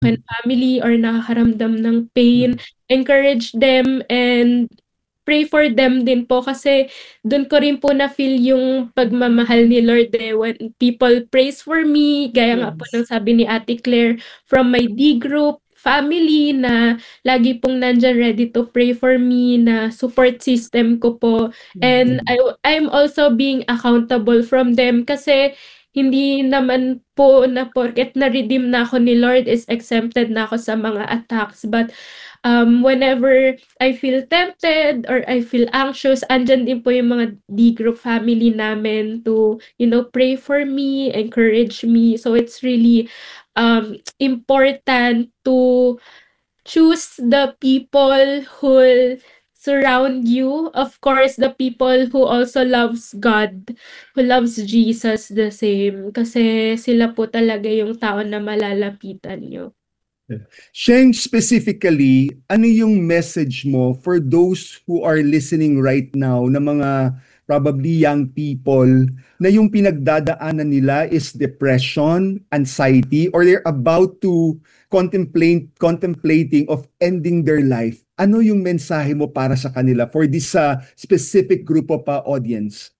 broken family or nakakaramdam ng pain, encourage them and pray for them din po kasi dun ko rin po na-feel yung pagmamahal ni Lord eh, when people prays for me, gaya nga po ng Yes. sabi ni Ate Claire, from my D group, family na lagi pong nandyan ready to pray for me na support system ko po. Yes. And I'm also being accountable from them kasi hindi naman po na porket na-redeem na ako ni Lord is exempted na ako sa mga attacks. But whenever I feel tempted or I feel anxious, andyan din po yung mga D-group family namin to, pray for me, encourage me. So it's really important to choose the people who surround you. Of course, the people who also loves God, who loves Jesus the same. Kasi sila po talaga yung tao na malalapitan nyo. Sheng, specifically, ano yung message mo for those who are listening right now na mga probably young people na yung pinagdadaanan nila is depression, anxiety, or they're about to contemplating of ending their life? Ano yung mensahe mo para sa kanila for this specific group of audience?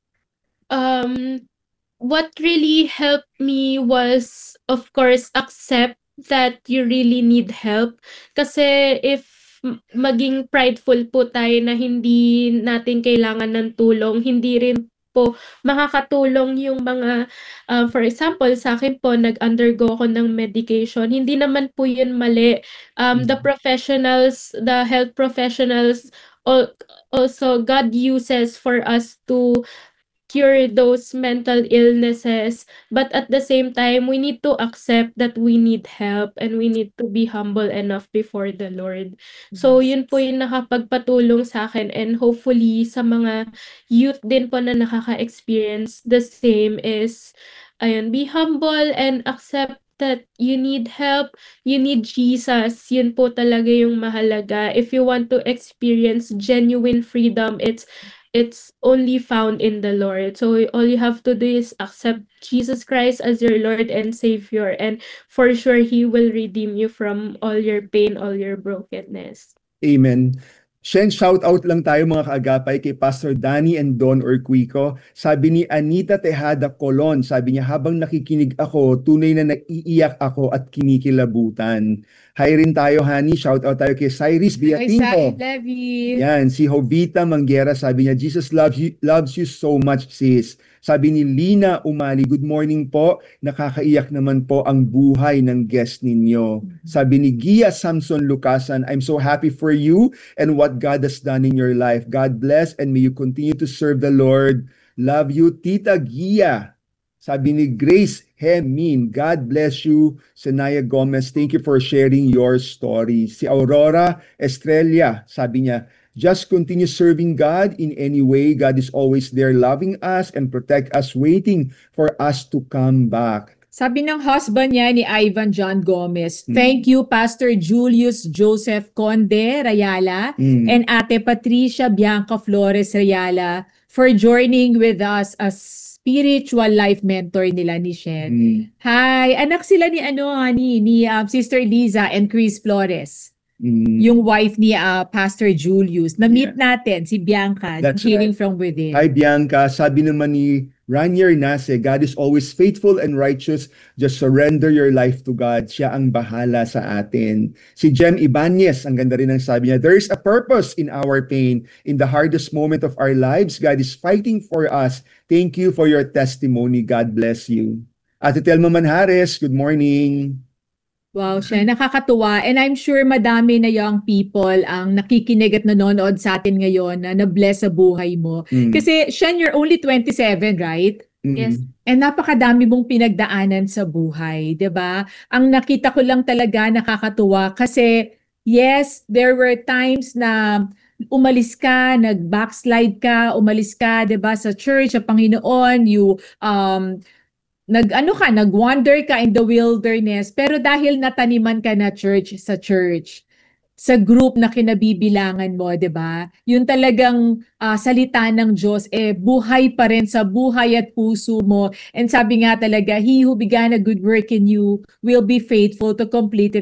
What really helped me was, of course, accept that you really need help. Kasi if maging prideful po tayo na hindi natin kailangan ng tulong, hindi rin po makakatulong yung mga, for example, sa akin po, nag-undergo ako ng medication. Hindi naman po yun mali. The professionals, the health professionals, also God uses for us to cure those mental illnesses, but at the same time we need to accept that we need help and we need to be humble enough before the Lord. So yun po yung nakapagpatulong sa akin and hopefully sa mga youth din po na nakaka-experience the same is ayun, be humble and accept that you need help, you need Jesus. Yun po talaga yung mahalaga. If you want to experience genuine freedom, it's only found in the Lord. So all you have to do is accept Jesus Christ as your Lord and Savior, and for sure He will redeem you from all your pain, all your brokenness. Amen. Shen, shout out lang tayo mga kaagapay kay Pastor Danny and Don Orquico. Sabi ni Anita Tejada Colon, sabi niya, habang nakikinig ako, tunay na naiiyak ako at kinikilabutan. Hi rin tayo, honey. Shout out tayo kay Cyrus Biatinho. Levi. Yan, si Jovita Manguera, sabi niya, Jesus loves you so much, sis. Sabi ni Lina Umali, good morning po. Nakakaiyak naman po ang buhay ng guest ninyo. Sabi ni Gia Samson Lucasan, I'm so happy for you and what God has done in your life. God bless and may you continue to serve the Lord. Love you, Tita Gia. Sabi ni Grace Hemin, God bless you. Senaya Gomez, thank you for sharing your story. Si Aurora Estrella, sabi niya, just continue serving God in any way. God is always there loving us and protect us, waiting for us to come back. Sabi ng husband niya ni Ivan John Gomez, thank you Pastor Julius Joseph Conde Rayala and Ate Patricia Bianca Flores Rayala for joining with us as spiritual life mentor nila ni Shen. Hi, anak sila ni ni Sister Liza and Chris Flores. Yung wife ni Pastor Julius. Na-meet natin si Bianca, Healing from Within. Hi Bianca, sabi naman ni Ranier Nase, God is always faithful and righteous. Just surrender your life to God. Siya ang bahala sa atin. Si Jem Ibanez, ang ganda rin ang sabi niya, there is a purpose in our pain. In the hardest moment of our lives, God is fighting for us. Thank you for your testimony. God bless you. Ate Telma Manhares, good morning. Wow, siya nakakatuwa. And I'm sure madami na young people ang nakikinig at nanonood sa atin ngayon na na-bless sa buhay mo. Kasi Shen, you're only 27, right? Yes. And napakadami mong pinagdaanan sa buhay, 'di ba? Ang nakita ko lang talaga nakakatuwa kasi yes, there were times na umalis ka, nag-backslide ka, umalis ka, 'di ba, sa church, sa Panginoon, you nag-wander ka in the wilderness, pero dahil nataniman ka na sa church, sa group na kinabibilangan mo, 'di ba? Yung talagang salita ng Diyos buhay pa rin sa buhay at puso mo. And sabi nga talaga, he who began a good work in you will be faithful to complete it